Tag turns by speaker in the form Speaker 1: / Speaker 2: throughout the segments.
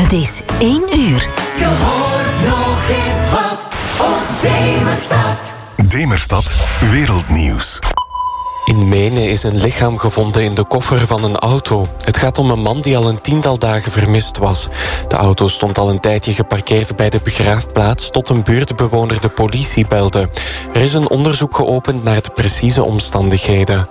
Speaker 1: Het is 1 uur.
Speaker 2: Je hoort nog eens wat op Demerstad.
Speaker 3: Demerstad Wereldnieuws.
Speaker 4: In Menen is een lichaam gevonden in de koffer van een auto. Het gaat om een man die al een 10-tal dagen vermist was. De auto stond al een tijdje geparkeerd bij de begraafplaats tot een buurtbewoner de politie belde. Er is een onderzoek geopend naar de precieze omstandigheden.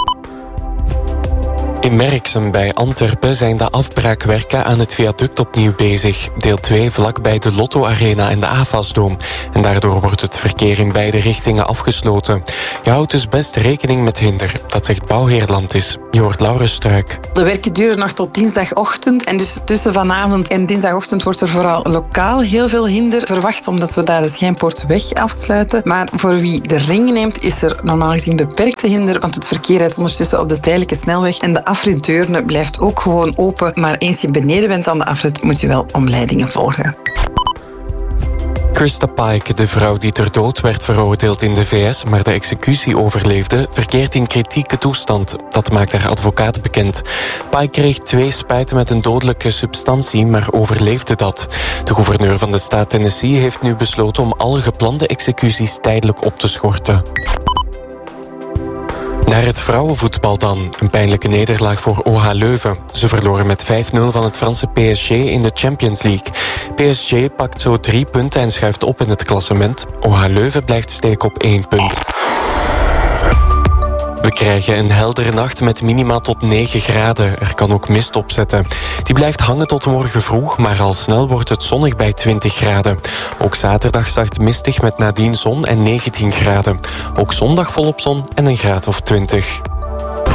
Speaker 4: In Merksem bij Antwerpen zijn de afbraakwerken aan het viaduct opnieuw bezig. Deel 2 vlakbij de Lotto Arena en de AFAS-doom. En daardoor wordt het verkeer in beide richtingen afgesloten. Je houdt dus best rekening met hinder. Dat zegt Bouwheerlandis. Je hoort Laurens Struik.
Speaker 5: De werken duren nog tot dinsdagochtend. En dus tussen vanavond en dinsdagochtend wordt er vooral lokaal heel veel hinder verwacht, omdat we daar de Schijnpoortweg afsluiten. Maar voor wie de ring neemt, is er normaal gezien beperkte hinder, want het verkeer rijdt ondertussen op de tijdelijke snelweg en de afrit Deurne blijft ook gewoon open. Maar eens je beneden bent aan de afrit, moet je wel omleidingen volgen.
Speaker 4: Krista Pike, de vrouw die ter dood werd veroordeeld in de VS, maar de executie overleefde, verkeert in kritieke toestand. Dat maakt haar advocaat bekend. Pike kreeg 2 spuiten met een dodelijke substantie, maar overleefde dat. De gouverneur van de staat Tennessee heeft nu besloten om alle geplande executies tijdelijk op te schorten. Naar het vrouwenvoetbal dan. Een pijnlijke nederlaag voor OH Leuven. Ze verloren met 5-0 van het Franse PSG in de Champions League. PSG pakt zo 3 punten en schuift op in het klassement. OH Leuven blijft steken op 1 punt. We krijgen een heldere nacht met minima tot 9 graden. Er kan ook mist opzetten. Die blijft hangen tot morgen vroeg, maar al snel wordt het zonnig bij 20 graden. Ook zaterdag start mistig met nadien zon en 19 graden. Ook zondag volop zon en een graad of 20.